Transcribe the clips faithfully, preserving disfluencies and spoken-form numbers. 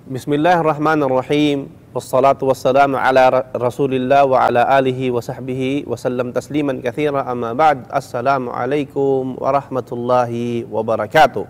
Bismillahirrahmanirrahim. Wassalatu wassalamu ala ra- Rasulillah wa ala alihi wa sahbihi wa sallam tasliman kathira amma ba'd. Assalamu alaikum warahmatullahi wabarakatuh.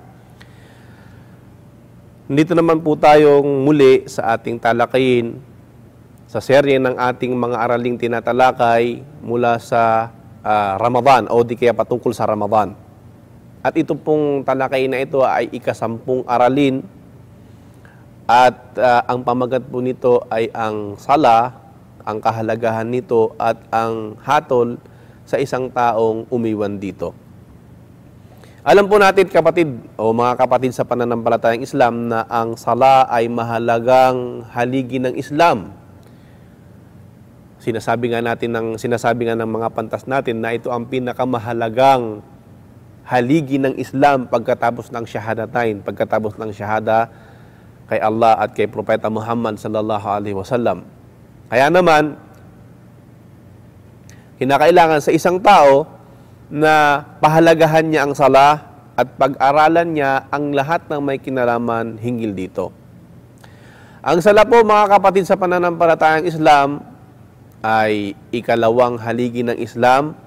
Nandito naman po tayong muli sa ating talakayin sa serye ng ating mga araling tinatalakay mula sa ah, Ramadan o di kaya patungkol sa Ramadan. At ito pong talakayin na ito ay ikasampung aralin. At uh, ang pamagat po nito ay ang sala, ang kahalagahan nito at ang hatol sa isang taong umiwan dito. Alam po natin kapatid o mga kapatid sa pananampalatayang Islam na ang sala ay mahalagang haligi ng Islam. Sinasabi nga natin ng sinasabi nga ng mga pantas natin na ito ang pinakamahalagang haligi ng Islam pagkatapos ng shahadatain, pagkatapos ng shahada kay Allah at kay Propeta Muhammad sallallahu alaihi wasallam. Kaya naman, kinakailangan sa isang tao na pahalagahan niya ang sala at pag-aralan niya ang lahat ng may kinalaman hinggil dito. Ang sala po mga kapatid sa pananampalatayang Islam ay ikalawang haligi ng Islam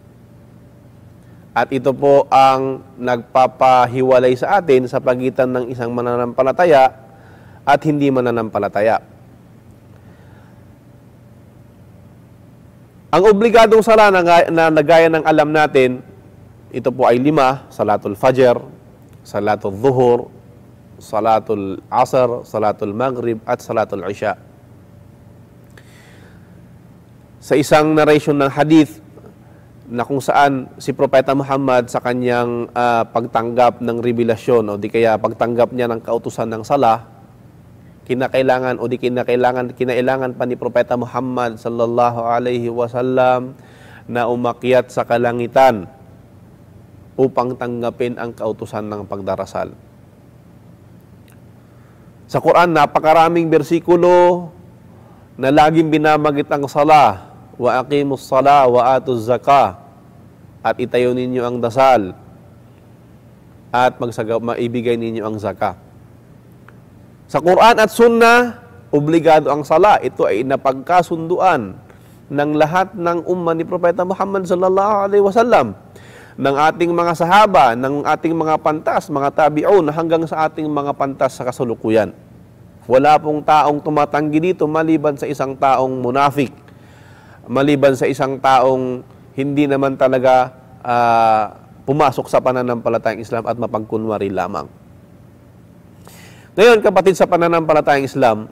at ito po ang nagpapahiwalay sa atin sa pagitan ng isang mananampalataya at hindi mananampalataya. Ang obligadong sala na, na nagaya ng alam natin, ito po ay lima: Salatul Fajr, Salatul Zuhur, Salatul Asr, Salatul Maghrib, at Salatul Isha. Sa isang narration ng hadith na kung saan si Propeta Muhammad sa kanyang uh, pagtanggap ng revelasyon o di kaya pagtanggap niya ng kautusan ng sala, kinakailangan o di kinakailangan kinailangan pa ni Propeta Muhammad sallallahu alaihi wasallam na umakyat sa kalangitan upang tanggapin ang kautusan ng pagdarasal. Sa Quran, napakaraming bersikulo na laging binamagit ang sala, wa aqimus sala wa atuz zakah, at itayo ninyo ang dasal at magsagaw maibigay ninyo ang zakah. Sa Quran at Sunnah, obligado ang sala. Ito ay napagkasunduan ng lahat ng umma ni Propeta Muhammad sallallahu alaihi wasallam, ng ating mga sahaba, ng ating mga pantas, mga tabi'un, hanggang sa ating mga pantas sa kasulukuyan. Wala pong taong tumatanggi dito maliban sa isang taong munafik, maliban sa isang taong hindi naman talaga uh, pumasok sa pananampalatayang Islam at mapagkunwari lamang. Ngayon, kapatid sa pananampalatayang Islam,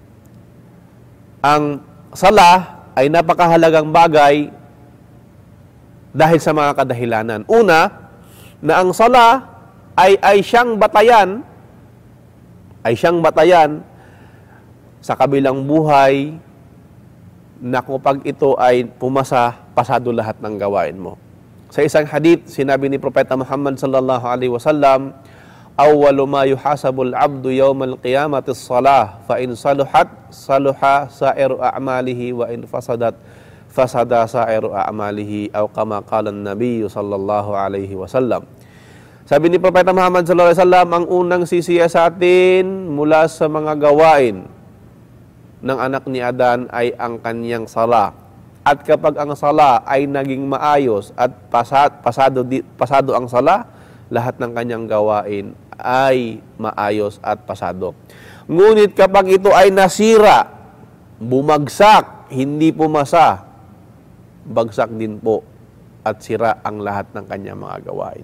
ang sala ay napakahalagang bagay dahil sa mga kadahilanan. Una, na ang sala ay, ay siyang batayan, ay siyang batayan sa kabilang buhay na kapag ito ay pumasa, pasado lahat ng gawain mo. Sa isang hadith, sinabi ni Propeta Muhammad sallallahu alaihi wasallam, awwalu ma yuhasabul abdu yawmal qiyamati as-salah fa in saluhat saluha sa'iru a'malihi wa in fasadat fasada sa'iru a'malihi aw kama qala an-nabiy sallallahu alaihi wasallam. Sabi ni Propeta Muhammad sallallahu alaihi wasallam, ang unang sisiya sa atin mula sa mga gawain ng anak ni Adan ay ang kanyang sala. At kapag ang sala ay naging maayos at pasad, pasado, pasado ang sala, lahat ng kanyang gawain ay maayos at pasado. Ngunit kapag ito ay nasira, bumagsak, hindi pumasa, bagsak din po at sira ang lahat ng kanyang mga gawain.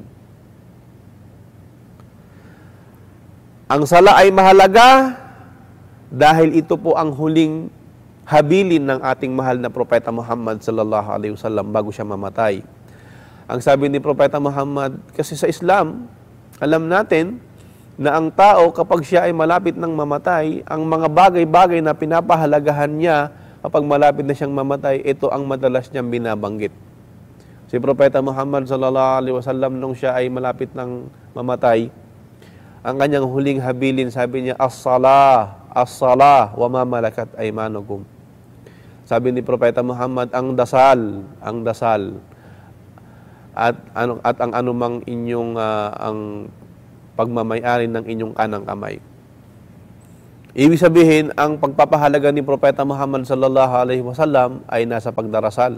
Ang sala ay mahalaga dahil ito po ang huling habilin ng ating mahal na Propeta Muhammad sallallahu alaihi wasallam bago siya mamatay. Ang sabi ni Propeta Muhammad, kasi sa Islam, alam natin na ang tao kapag siya ay malapit ng mamatay, ang mga bagay-bagay na pinapahalagahan niya kapag malapit na siyang mamatay, ito ang madalas niyang binabanggit. Si Propeta Muhammad sallallahu alaihi wasallam nung siya ay malapit ng mamatay, ang kanyang huling habilin, sabi niya, as-salah, as-salah, wa ma malakat aymanukum. Sabi ni Propeta Muhammad, ang dasal, ang dasal, at ano at ang anumang inyong uh, ang pagmamay-ari ng inyong kanang kamay. Ibig sabihin, ang pagpapahalaga ni Propeta Muhammad sallallahu alaihi wasallam ay nasa pagdarasal.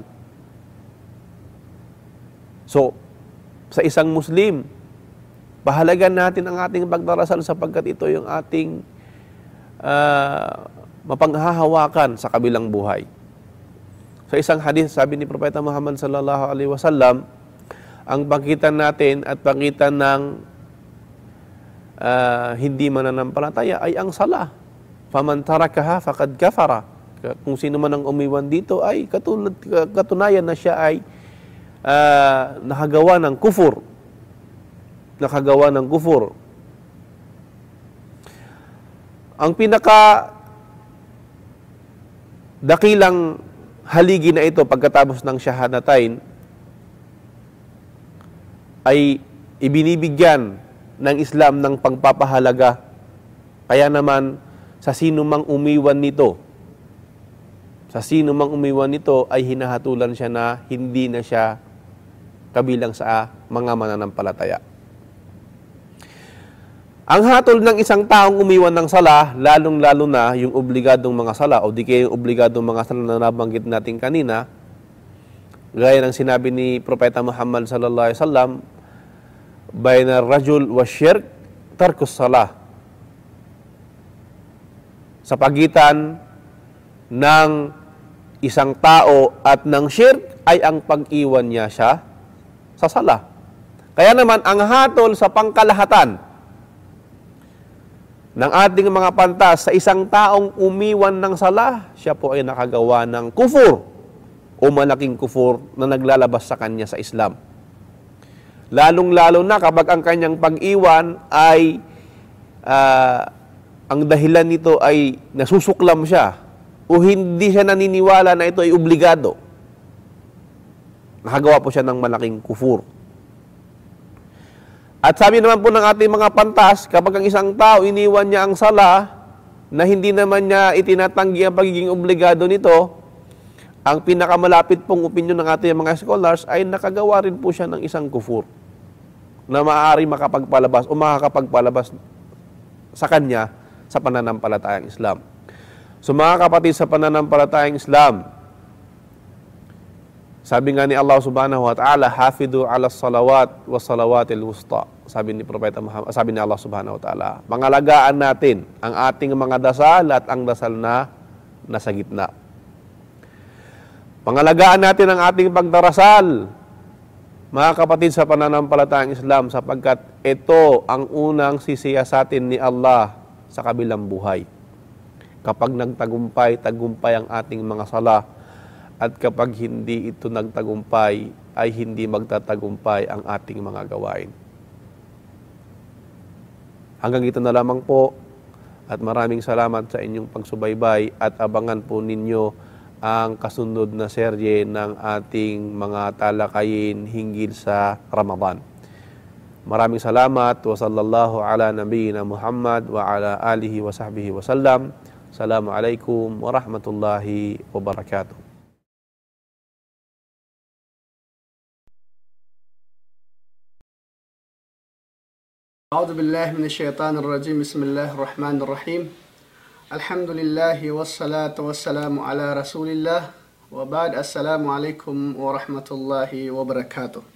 So, sa isang Muslim, pahalagan natin ang ating pagdarasal sapagkat ito yung ating uh, mapanghahawakan sa kabilang buhay. Sa isang hadith, sabi ni Propeta Muhammad sallallahu alaihi wasallam, ang pagitan natin at pagitan ng uh, hindi mananampalataya ay ang sala. Faman tarakaha faqad kafara. Kung sino man ang umiwan dito ay katulad katunayan na siya ay uh, nakagawa ng kufur. Nakagawa ng kufur. Ang pinaka dakilang haligi na ito pagkatapos ng syahadatain ay ibinibigyan ng Islam ng pagpapahalaga. Kaya naman sa sino mang umiwan nito, sa sino mang umiwan nito ay hinahatulan siya na hindi na siya kabilang sa mga mananampalataya. Ang hatol ng isang taong umiwan ng sala, lalong-lalo na yung obligadong mga sala o di kaya yung obligadong mga sala na nabanggit natin kanina, gaya ng sinabi ni Propeta Muhammad sallallahu alaihi wasallam, bayna rajul wa syirk tarkus salah. Sa pagitan ng isang tao at ng syirk ay ang pag-iwan niya siya sa sala. Kaya naman, ang hatol sa pangkalahatan ng ating mga pantas sa isang taong umiwan ng sala, siya po ay nakagawa ng kufur o malaking kufur na naglalabas sa kanya sa Islam. Lalong-lalo na kapag ang kanyang pag-iwan ay uh, ang dahilan nito ay nasusuklam siya o hindi siya naniniwala na ito ay obligado. Nakagawa po siya ng malaking kufur. At sabi naman po ng ating mga pantas, kapag ang isang tao iniwan niya ang sala na hindi naman niya itinatanggi ang pagiging obligado nito, ang pinakamalapit pong opinion ng ating mga scholars ay nakagawa rin po siya ng isang kufur na maaari makapagpalabas o makakapagpalabas sa kanya sa pananampalatayang Islam. So mga kapatid, sa pananampalatayang Islam, sabi nga ni Allah subhanahu wa ta'ala, hafidu ala salawat wa salawatil wusta. Sabi ni Propeta Muhammad, sabi ni Allah subhanahu wa ta'ala, pangalagaan natin ang ating mga dasal at ang dasal na nasa gitna. Pangalagaan natin ang ating pagdarasal, mga kapatid, sa pananampalatayang Islam, sapagkat ito ang unang sisiyasatin ni Allah sa kabilang buhay. Kapag nagtagumpay, tagumpay ang ating mga sala, at kapag hindi ito nagtagumpay, ay hindi magtatagumpay ang ating mga gawain. Hanggang ito na lamang po, at maraming salamat sa inyong pagsubaybay, at abangan po ninyo ang kasunod na serye ng ating mga talakayin hinggil sa Ramadan. Maraming salamat. Wa sallallahu ala nabiyyina Muhammad wa ala alihi wa sahbihi wa sallam. Assalamualaikum warahmatullahi wabarakatuh. A'udzu billahi minasy syaithanir rajim. Bismillahir rahmanir rahim. Alhamdulillah wassalatu wassalamu ala Rasulillah wa ba'd. Assalamualaikum warahmatullahi wabarakatuh.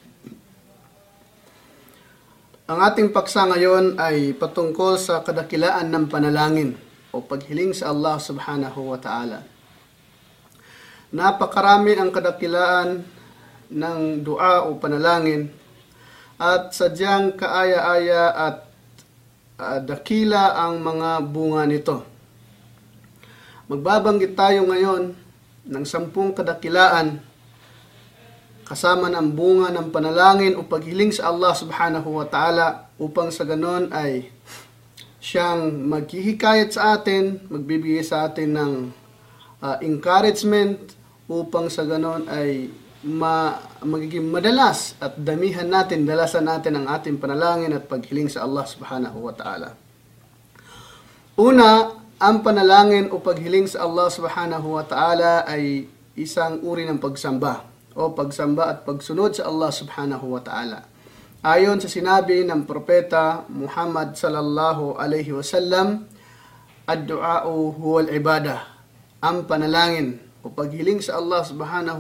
Ang ating paksa ngayon ay patungkol sa kadakilaan ng panalangin o paghiling sa Allah subhanahu wa ta'ala. Napakarami ang kadakilaan ng dua o panalangin at sadyang kaaya-aya at uh, dakila ang mga bunga nito. Magbabanggit tayo ngayon ng sampung kadakilaan kasama ng bunga ng panalangin o paghiling sa Allah subhanahu wa ta'ala upang sa ganon ay siyang maghihikayat sa atin, magbibigay sa atin ng uh, encouragement upang sa ganon ay ma magiging madalas at damihan natin, dalasan natin ang ating panalangin at paghiling sa Allah subhanahu wa ta'ala. Una, ang panalangin o paghiling sa Allah subhanahu wa ta'ala ay isang uri ng pagsamba o pagsamba at pagsunod sa Allah subhanahu wa ta'ala. Ayon sa sinabi ng propeta Muhammad sallallahu alaihi wasallam, ad-du'a'u huwal ibadah. Ang panalangin o paghiling sa Allah subhanahu